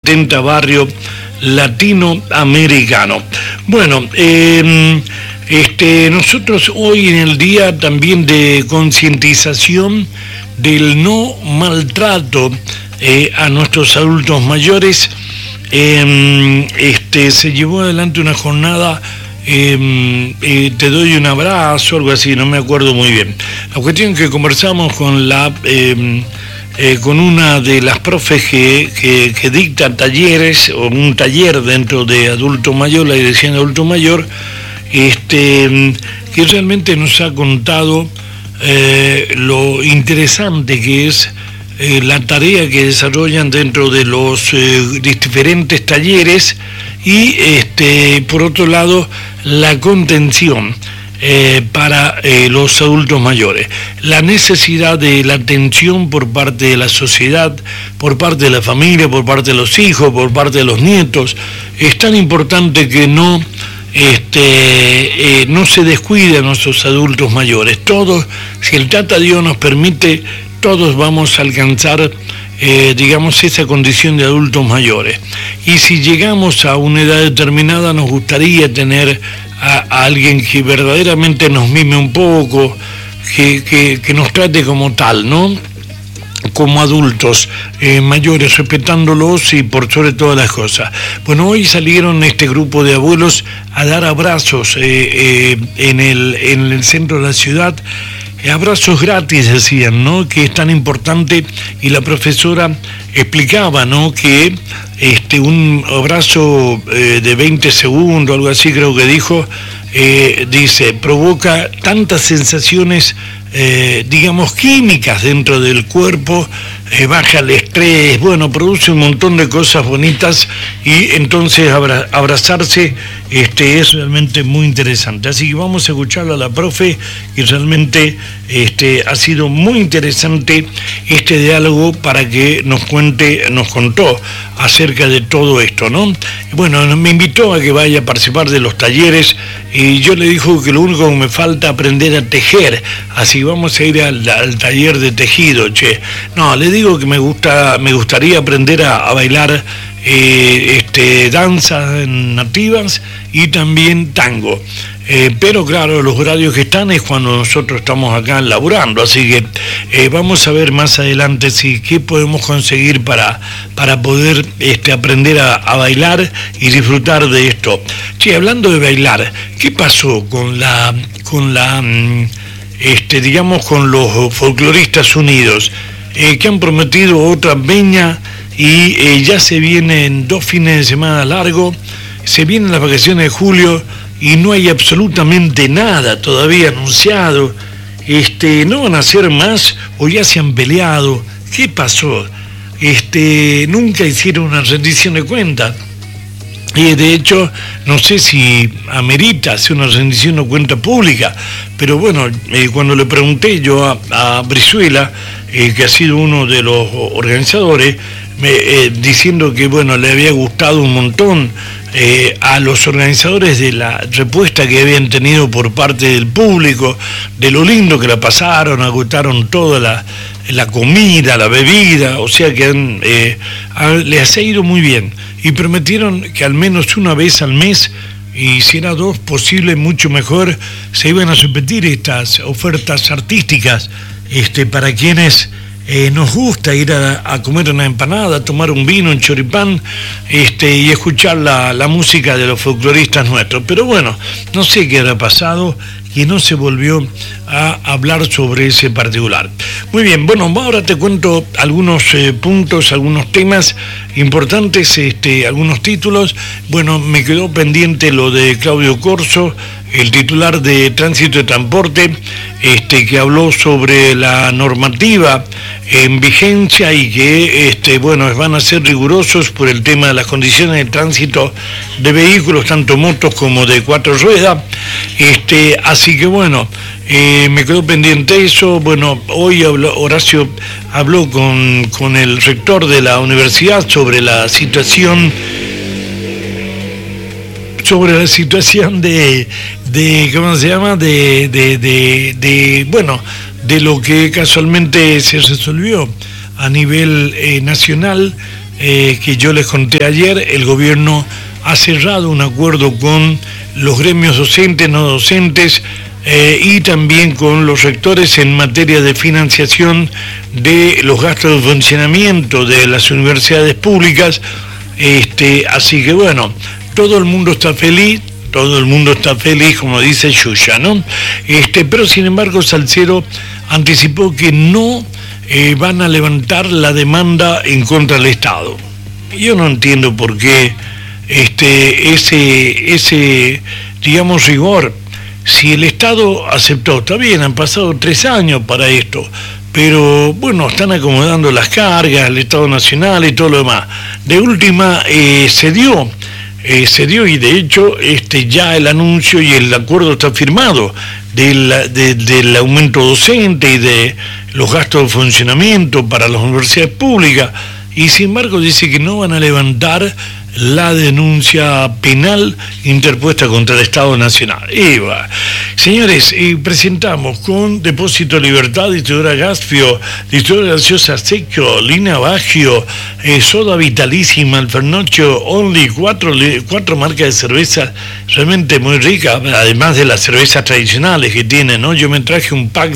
70 barrio latinoamericano. Bueno, nosotros hoy en el día también de concientización del no maltrato a nuestros adultos mayores, se llevó adelante una jornada, te doy un abrazo, algo así, no me acuerdo muy bien. La cuestión que conversamos con con una de las profes que dicta talleres, o un taller dentro de adulto mayor, la dirección de adulto mayor, que realmente nos ha contado lo interesante que es la tarea que desarrollan dentro de los diferentes talleres y, por otro lado, la contención para los adultos mayores. La necesidad de la atención por parte de la sociedad, por parte de la familia, por parte de los hijos, por parte de los nietos, es tan importante que no se descuide a nuestros adultos mayores. Todos, si el Tata Dios nos permite, todos vamos a alcanzar esa condición de adultos mayores. Y si llegamos a una edad determinada, nos gustaría tener a alguien que verdaderamente nos mime un poco, que nos trate como tal, ¿no? Como adultos mayores, respetándolos y por sobre todas las cosas. Bueno, hoy salieron este grupo de abuelos a dar abrazos en el centro de la ciudad. Abrazos gratis, decían, ¿no? Que es tan importante, y la profesora explicaba, ¿no? Que un abrazo de 20 segundos, algo así creo que dijo, dice, provoca tantas sensaciones, químicas dentro del cuerpo, baja el estrés, bueno, produce un montón de cosas bonitas, y entonces abrazarse es realmente muy interesante. Así que vamos a escucharla a la profe, y realmente ha sido muy interesante este diálogo para que nos contó acerca de todo esto, ¿no? Bueno, me invitó a que vaya a participar de los talleres, y yo le dijo que lo único que me falta es aprender a tejer, así vamos a ir al taller de tejido, che. No, le digo que me gustaría aprender a bailar danzas nativas y también tango. Pero claro, los horarios que están es cuando nosotros estamos acá laburando, así que vamos a ver más adelante qué podemos conseguir para poder aprender a bailar y disfrutar de esto. Sí, hablando de bailar, ¿qué pasó con los folcloristas unidos, que han prometido otra peña y ya se vienen 2 fines de semana largos, se vienen las vacaciones de julio y no hay absolutamente nada todavía anunciado? ¿No van a hacer más o ya se han peleado? ¿Qué pasó? Nunca hicieron una rendición de cuentas. Y de hecho, no sé si amerita hacer una rendición de cuenta pública, pero bueno, cuando le pregunté yo a Brizuela, que ha sido uno de los organizadores, diciendo que bueno, le había gustado un montón a los organizadores de la respuesta que habían tenido por parte del público, de lo lindo que la pasaron, agotaron toda la comida, la bebida, o sea que les ha ido muy bien, y prometieron que al menos una vez al mes, y si era 2 posible mucho mejor, se iban a repetir estas ofertas artísticas para quienes nos gusta ir a comer una empanada, tomar un vino, un choripán, y escuchar la música de los folcloristas nuestros. Pero bueno, no sé qué habrá pasado, y no se volvió a hablar sobre ese particular. Muy bien, bueno, ahora te cuento algunos puntos, algunos temas importantes, algunos títulos. Bueno, me quedó pendiente lo de Claudio Corso, el titular de Tránsito y Transporte, que habló sobre la normativa en vigencia y que, van a ser rigurosos por el tema de las condiciones de tránsito de vehículos, tanto motos como de 4 ruedas. Así que bueno, me quedó pendiente eso. Bueno, hoy Horacio habló con el rector de la universidad sobre la situación de ¿cómo se llama? De lo que casualmente se resolvió a nivel nacional que yo les conté ayer, el gobierno ha cerrado un acuerdo con los gremios docentes, no docentes, y también con los rectores en materia de financiación de los gastos de funcionamiento de las universidades públicas. Así que bueno, todo el mundo está feliz, como dice Yuya, ¿no? Pero sin embargo Salcedo anticipó que no van a levantar la demanda en contra del Estado. Yo no entiendo por qué ese digamos rigor. Si el Estado aceptó, está bien, han pasado 3 años para esto, pero bueno, están acomodando las cargas, el Estado Nacional y todo lo demás. De última, se dio y de hecho ya el anuncio y el acuerdo está firmado del aumento docente y de los gastos de funcionamiento para las universidades públicas, y sin embargo dice que no van a levantar la denuncia penal interpuesta contra el Estado Nacional. Señores, presentamos con Depósito Libertad, distribuidora Gaspio, distribuidora gaseosa Secchio, Línea Baggio, soda vitalísima, Alfernocho, Only, cuatro marcas de cerveza realmente muy ricas, además de las cervezas tradicionales que tienen, ¿no? Yo me traje un pack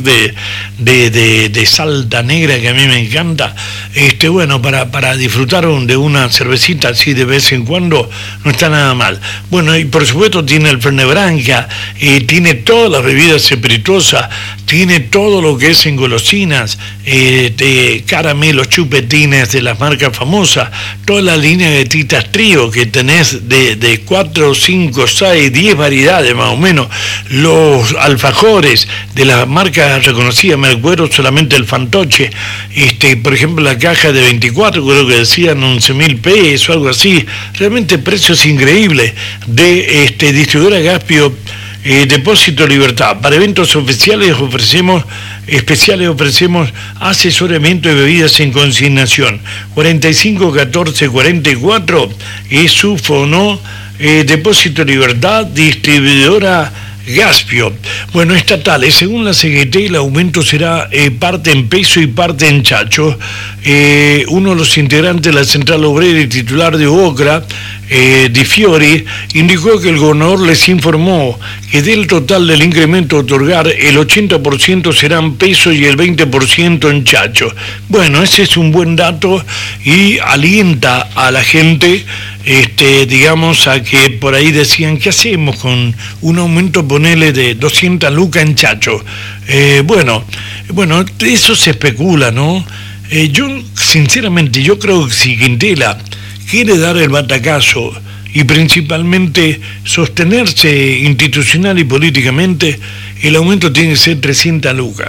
de Salta Negra que a mí me encanta, bueno, para disfrutar de una cervecita así de vez en cuando, no está nada mal. Bueno, y por supuesto tiene el Fernet Branca, tiene todas las bebidas espirituosas, tiene todo lo que es en golosinas, caramelos, chupetines de las marcas famosas, toda la línea de galletitas trío que tenés de 4, 5, 6, 10 variedades más o menos, los alfajores de las marcas reconocidas, me acuerdo solamente el Fantoche, por ejemplo la caja de 24, creo que decían 11.000 pesos, algo así, realmente precios increíbles de distribuidora Gaspio. Depósito Libertad. Para eventos especiales ofrecemos asesoramiento de bebidas en consignación. 45 14 44 es su fono. Depósito Libertad, distribuidora Gaspio. Bueno, estatales, según la CGT, el aumento será parte en peso y parte en chacho. Uno de los integrantes de la Central Obrera y titular de OCRA, Di Fiori, indicó que el gobernador les informó que del total del incremento a otorgar, el 80% serán pesos y el 20% en chacho. Bueno, ese es un buen dato y alienta a la gente, digamos, a que por ahí decían, ¿qué hacemos con un aumento, ponele, de 200 lucas en chacho? Bueno, eso se especula, ¿no? Yo, sinceramente, yo creo que si Quintela quiere dar el batacazo y principalmente sostenerse institucional y políticamente, el aumento tiene que ser 300 lucas.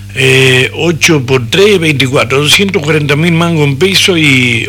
8 por 3, 24, 240.000 mangos en peso y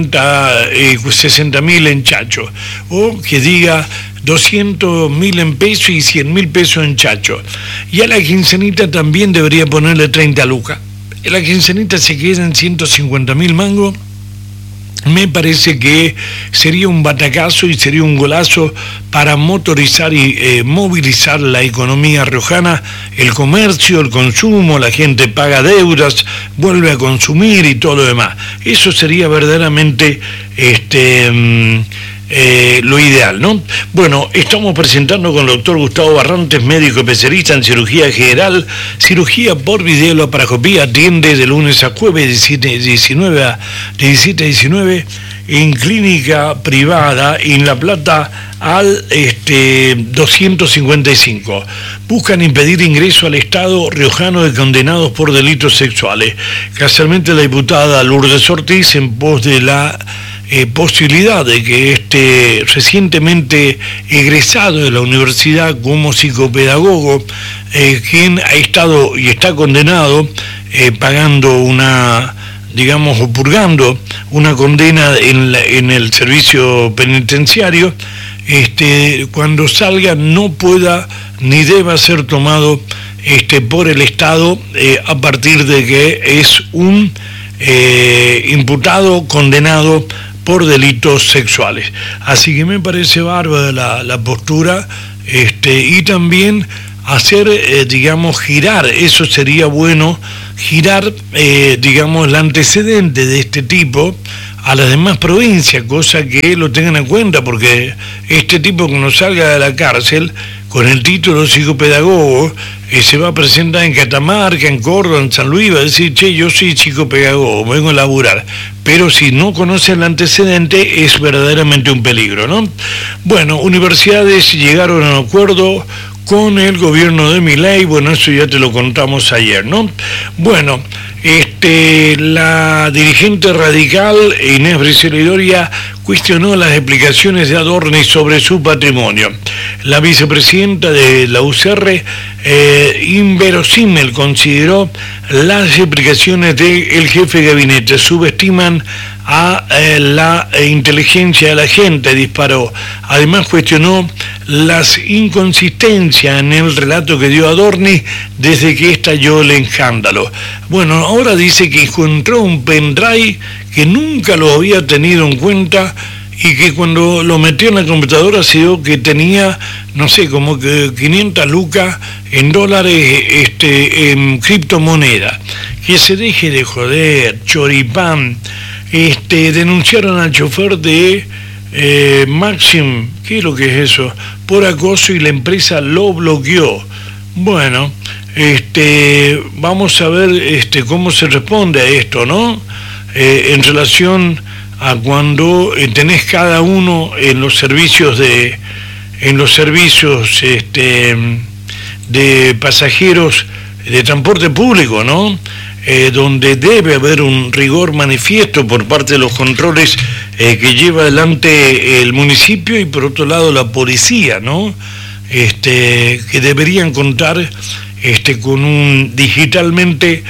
60.000 en chacho. O que diga 200.000 en peso y 100.000 pesos en chacho. Y a la quincenita también debería ponerle 30 lucas. La quincenita se queda en 150.000 mangos. Me parece que sería un batacazo y sería un golazo para motorizar y movilizar la economía riojana, el comercio, el consumo, la gente paga deudas, vuelve a consumir y todo lo demás. Eso sería verdaderamente lo ideal, ¿no? Bueno, estamos presentando con el doctor Gustavo Barrantes, médico especialista en cirugía general, cirugía por video, laparoscopía, atiende de lunes a jueves de 17 a 19 en clínica privada en La Plata al 255. Buscan impedir ingreso al Estado riojano de condenados por delitos sexuales. Casualmente la diputada Lourdes Ortiz, en pos de la posibilidad de que recientemente egresado de la universidad como psicopedagogo, quien ha estado y está condenado pagando una, digamos, o purgando una condena en el servicio penitenciario, cuando salga no pueda ni deba ser tomado por el Estado a partir de que es un imputado condenado por delitos sexuales. Así que me parece bárbara la postura, y también hacer, digamos, girar, eso sería bueno, girar, digamos, el antecedente de este tipo a las demás provincias, cosa que lo tengan en cuenta, porque este tipo que no salga de la cárcel con el título psicopedagogo se va a presentar en Catamarca, en Córdoba, en San Luis, va a decir, che, yo soy psicopedagogo, vengo a laburar. Pero si no conoce el antecedente, es verdaderamente un peligro, ¿no? Bueno, universidades llegaron a un acuerdo con el gobierno de Milei, bueno, eso ya te lo contamos ayer, ¿no? Bueno, la dirigente radical Inés Brizuela Doria cuestionó las explicaciones de Adorni sobre su patrimonio. La vicepresidenta de la UCR, inverosímil, consideró las explicaciones del jefe de gabinete, subestiman a la inteligencia de la gente, disparó. Además cuestionó las inconsistencias en el relato que dio Adorni desde que estalló el escándalo. Bueno, ahora dice que encontró un pendrive que nunca lo había tenido en cuenta y que cuando lo metió en la computadora se dio que tenía, no sé, como que 500 lucas en dólares en criptomoneda. Que se deje de joder, choripán. Denunciaron al chofer de Maxim, ¿qué es lo que es eso? Por acoso y la empresa lo bloqueó. Bueno, vamos a ver cómo se responde a esto, ¿no? En relación a cuando tenés cada uno en los servicios de pasajeros de transporte público, ¿no? Donde debe haber un rigor manifiesto por parte de los controles que lleva adelante el municipio y por otro lado la policía, ¿no? Que deberían contar con un digitalmente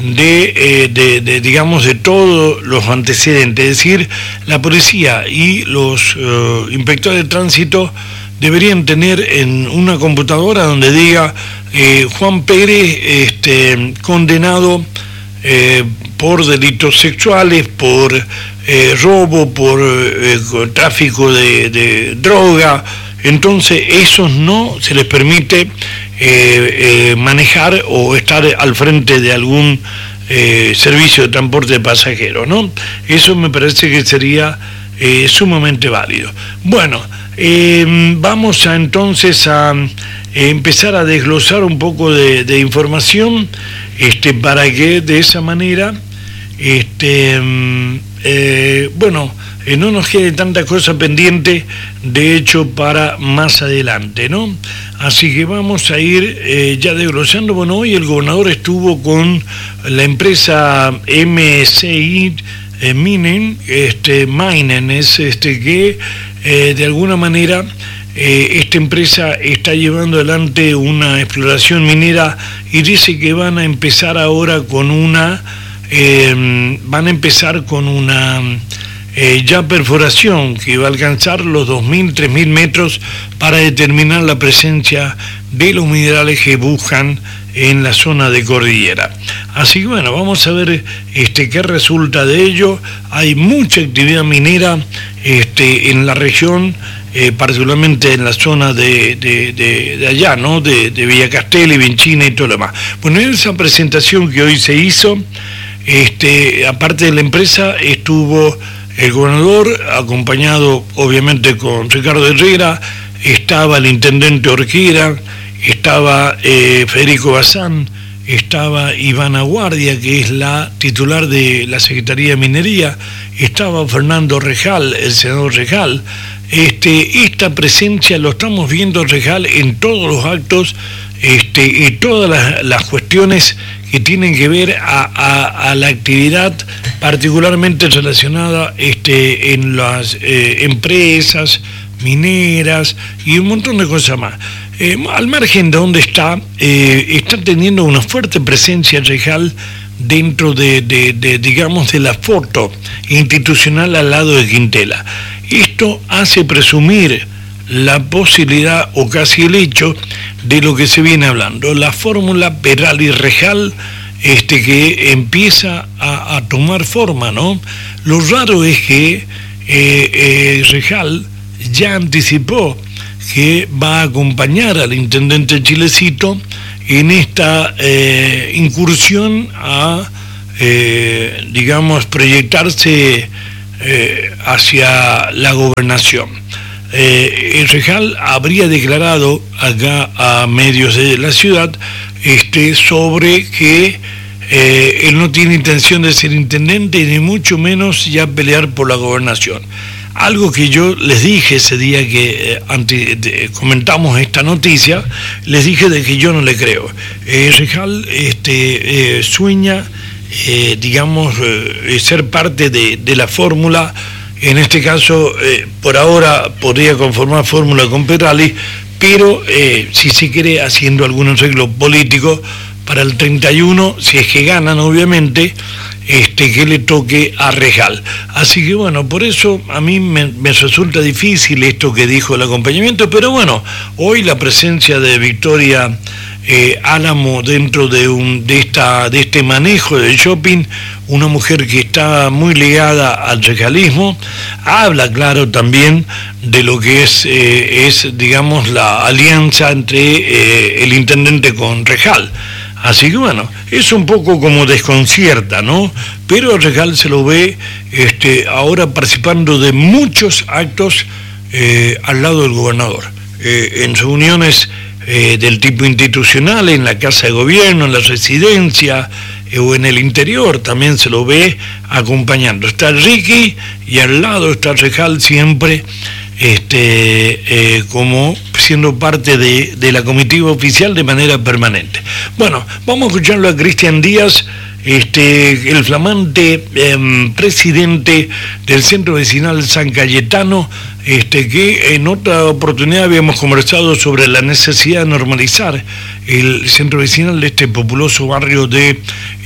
de todos los antecedentes, es decir, la policía y los inspectores de tránsito deberían tener en una computadora donde diga Juan Pérez condenado por delitos sexuales, por robo, por tráfico de droga. Entonces esos no se les permite manejar o estar al frente de algún servicio de transporte de pasajeros, ¿no? Eso me parece que sería sumamente válido. Bueno, vamos entonces a empezar a desglosar un poco de información para que de esa manera no nos quede tanta cosa pendiente, de hecho, para más adelante, ¿no? Así que vamos a ir ya desglosando. Bueno, hoy el gobernador estuvo con la empresa MCI Minen, es que de alguna manera esta empresa está llevando adelante una exploración minera y dice que van a empezar ahora con una ya perforación que va a alcanzar los 2.000, 3.000 metros para determinar la presencia de los minerales que buscan en la zona de cordillera. Así que bueno, vamos a ver qué resulta de ello. Hay mucha actividad minera en la región, particularmente en la zona de allá, ¿no? De Villa Castelli, Vinchina y todo lo demás. Bueno, en esa presentación que hoy se hizo, aparte de la empresa, estuvo el gobernador, acompañado obviamente con Ricardo Herrera, estaba el intendente Orquera, estaba Federico Bazán, estaba Ivana Guardia, que es la titular de la Secretaría de Minería, estaba Fernando Rejal, el senador Rejal. Esta presencia lo estamos viendo Rejal en todos los actos y todas las cuestiones que tienen que ver a la actividad particularmente relacionada en las empresas mineras y un montón de cosas más. Al margen de donde está teniendo una fuerte presencia Rejal dentro digamos, de la foto institucional al lado de Quintela. Esto hace presumir la posibilidad o casi el hecho de lo que se viene hablando, la fórmula Peral y Rejal, que empieza a tomar forma, ¿no? Lo raro es que Rejal ya anticipó que va a acompañar al intendente Chilecito en esta incursión a, digamos, proyectarse hacia la gobernación. El Rejal habría declarado acá a medios de la ciudad sobre que él no tiene intención de ser intendente ni mucho menos ya pelear por la gobernación. Algo que yo les dije ese día que comentamos esta noticia, les dije de que yo no le creo. Rejal sueña, ser parte de la fórmula. En este caso, por ahora podría conformar fórmula con Pedrali, pero si se quiere haciendo algún arreglo político para el 31, si es que ganan obviamente, que le toque a Rejal. Así que bueno, por eso a mí me resulta difícil esto que dijo el acompañamiento, pero bueno, hoy la presencia de Victoria Álamo dentro de este manejo del shopping, una mujer que está muy ligada al rejalismo, habla claro también de lo que es digamos la alianza entre el intendente con Rejal. Así que bueno, es un poco como desconcierta, ¿no? Pero Rejal se lo ve ahora participando de muchos actos al lado del gobernador, en reuniones del tipo institucional, en la Casa de Gobierno, en la residencia o en el interior, también se lo ve acompañando. Está Ricky y al lado está Rejal siempre como siendo parte de la comitiva oficial de manera permanente. Bueno, vamos a escucharlo a Cristian Díaz, el flamante presidente del Centro Vecinal San Cayetano, que en otra oportunidad habíamos conversado sobre la necesidad de normalizar el centro vecinal de este populoso barrio del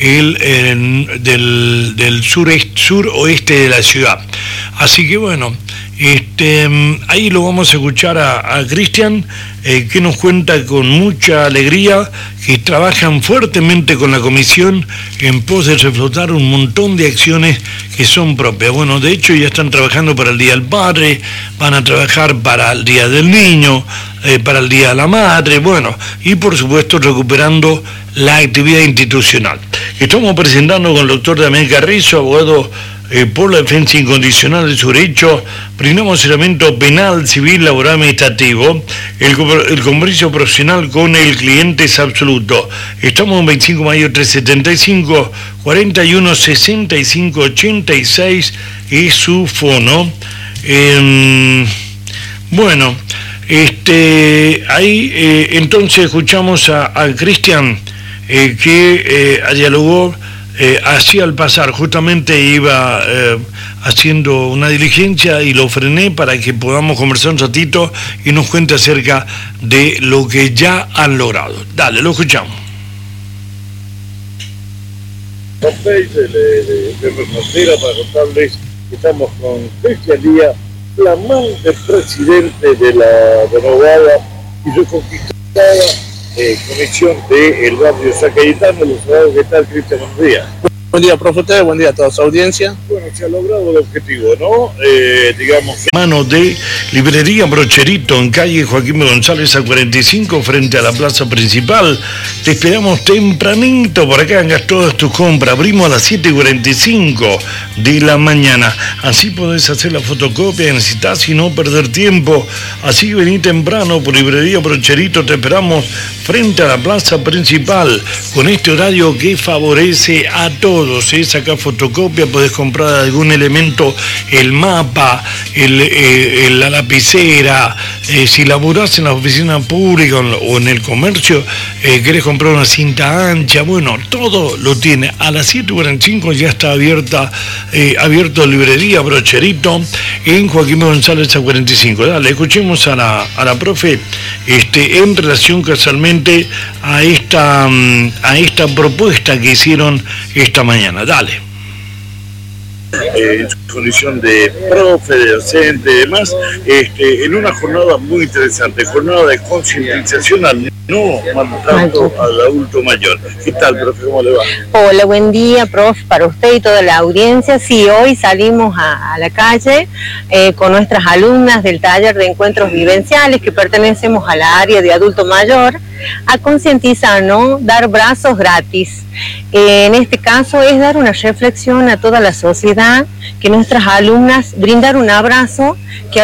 suroeste de la ciudad. Así que bueno, ahí lo vamos a escuchar a Cristian, que nos cuenta con mucha alegría que trabajan fuertemente con la comisión en pos de reflotar un montón de acciones que son propias. Bueno, de hecho ya están trabajando para el Día del Padre, van a trabajar para el Día del Niño, para el Día de la Madre, bueno, y por supuesto recuperando la actividad institucional. Estamos presentando con el doctor Damián Carrizo, abogado por la defensa incondicional de su derecho. Brindamos asesoramiento penal, civil, laboral, administrativo. El compromiso profesional con el cliente es absoluto. Estamos en 25 de mayo 375, 41 65 86 es su fono. Bueno, ahí entonces escuchamos a Cristian que dialogó. Así al pasar, justamente iba haciendo una diligencia y lo frené para que podamos conversar un ratito y nos cuente acerca de lo que ya han logrado. Dale, lo escuchamos. De Frontera para contarles que estamos con Cristian Díaz, flamante presidente de la renovada y reconquistada conexión del barrio San Cayetano. Los abogados, ¿qué tal, Cristian? Buenos días. Buen día, profe, buen día a toda su audiencia. Bueno, se ha logrado el objetivo, ¿no? Mano de Librería Brocherito en calle Joaquín González a 45 frente a la plaza principal. Te esperamos tempranito por acá, hagas todas tus compras. Abrimos a las 7:45 de la mañana. Así podés hacer la fotocopia que necesitas y no perder tiempo. Así vení temprano por Librería Brocherito. Te esperamos frente a la plaza principal con este horario que favorece a todos. Saca fotocopia, podés comprar algún elemento, el mapa, la lapicera, si laburás en la oficina pública o en el comercio, querés comprar una cinta ancha, bueno, todo lo tiene. A las 7:45 ya está abierto Librería Brocherito en Joaquín González a 45. Dale, escuchemos a la profe en relación casualmente a esta propuesta que hicieron esta mañana. Dale. En su condición de profe, de docente y demás, en una jornada muy interesante, jornada de concientización al no maltrato al adulto mayor. ¿Qué tal, profe? ¿Cómo le va? Hola, buen día, profe, para usted y toda la audiencia. Sí, hoy salimos a la calle con nuestras alumnas del taller de encuentros vivenciales que pertenecemos a la área de adulto mayor a concientizar, ¿no? Dar brazos gratis. En este caso es dar una reflexión a toda la sociedad que nuestras alumnas, brindar un abrazo, que